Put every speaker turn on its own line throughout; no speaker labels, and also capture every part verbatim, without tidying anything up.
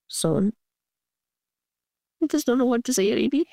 soon. I just don't know what to say really.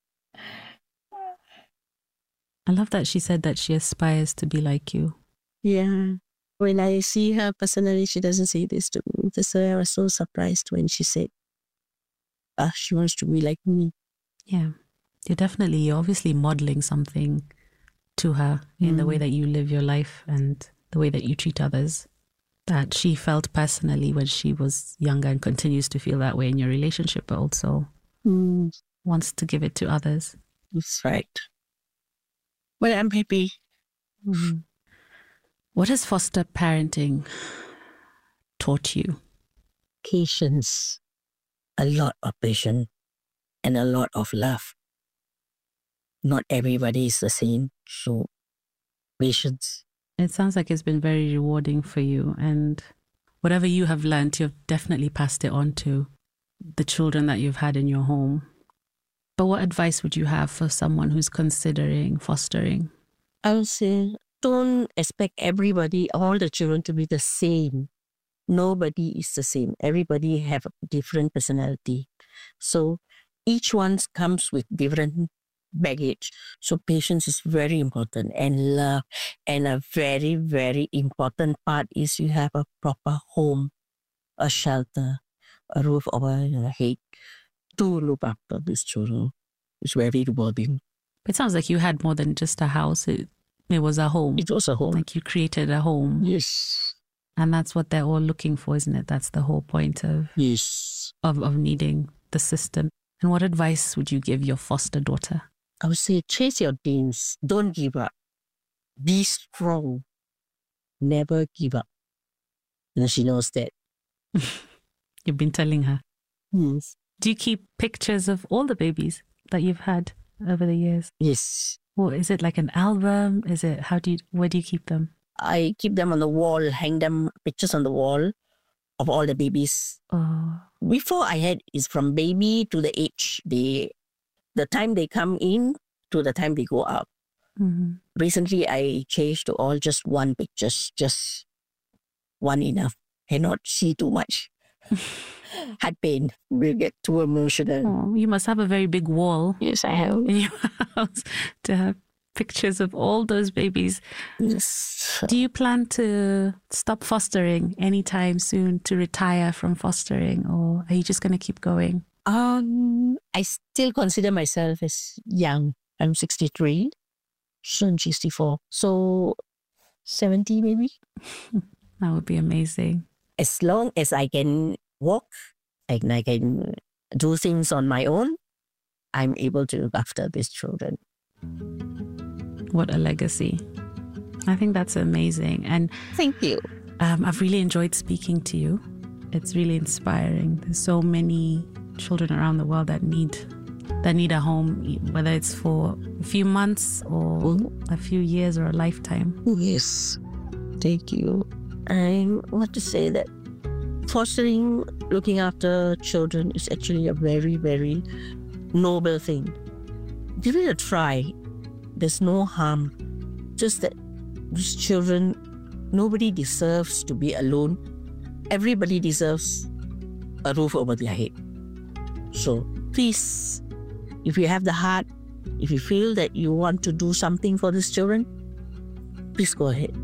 I love that she said that she aspires to be like you.
Yeah. When I see her personally, she doesn't say this to me. That's why I was so surprised when she said, ah, she wants to be like me.
Yeah. You're definitely, you're obviously modeling something to her in mm. the way that you live your life and the way that you treat others that she felt personally when she was younger and continues to feel that way in your relationship, but also mm. wants to give it to others.
That's right. But I'm happy.
Mm-hmm. What has foster parenting taught you?
Patience. A lot of patience and a lot of love. Not everybody is the same, so patience.
It sounds like it's been very rewarding for you, and whatever you have learned, you've definitely passed it on to the children that you've had in your home. But what advice would you have for someone who's considering fostering?
I would say, don't expect everybody, all the children to be the same. Nobody is the same. Everybody have a different personality. So each one comes with different baggage. So patience is very important, and love. And a very, very important part is you have a proper home, a shelter, a roof over your head to look after these children. It's very rewarding.
It sounds like you had more than just a house. It, it was a home.
It was a home.
Like you created a home.
Yes.
And that's what they're all looking for, isn't it? That's the whole point of,
yes.
of, of needing the system. And what advice would you give your foster daughter?
I would say chase your dreams. Don't give up. Be strong. Never give up. And she knows that.
You've been telling her.
Yes.
Do you keep pictures of all the babies that you've had over the years?
Yes.
Or is it like an album? Is it, how do you, where do you keep them?
I keep them on the wall, hang them, pictures on the wall of all the babies.
Oh.
Before I had is from baby to the age they, the time they come in to the time they go out.
Mm-hmm.
Recently, I changed to all just one pictures, just one enough. Cannot see too much. Had pain. Will get too emotional.
Oh, you must have a very big wall.
Yes, I have.
In your house to have pictures of all those babies.
Yes.
Do you plan to stop fostering anytime soon, to retire from fostering, or are you just going to keep going?
Um, I still consider myself as young. I'm sixty-three, soon sixty-four. So seventy maybe.
That would be amazing.
As long as I can walk and I can do things on my own, I'm able to look after these children.
What a legacy. I think that's amazing. And
thank you.
Um, I've really enjoyed speaking to you. It's really inspiring. There's so many children around the world that need that need a home, whether it's for a few months or mm. a few years or a lifetime.
Yes. Thank you. I want to say that fostering, looking after children is actually a very, very noble thing. Give it a try. There's no harm. Just that these children, nobody deserves to be alone. Everybody deserves a roof over their head. So please, if you have the heart, if you feel that you want to do something for these children, please go ahead.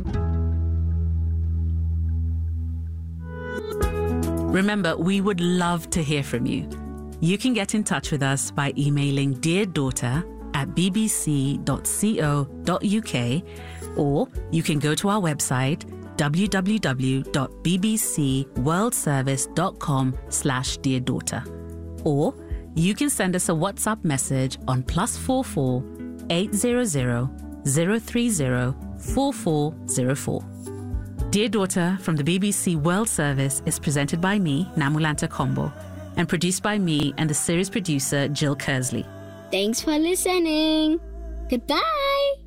Remember, we would love to hear from you. You can get in touch with us by emailing dear daughter at b b c dot co dot u k, or you can go to our website w w w dot b b c world service dot com slash dear daughter, or you can send us a WhatsApp message on plus four four eight zero zero zero three zero four four zero four. Dear Daughter from the B B C World Service is presented by me, Namulanta Kombo, and produced by me and the series producer, Jill Kersley.
Thanks for listening. Goodbye.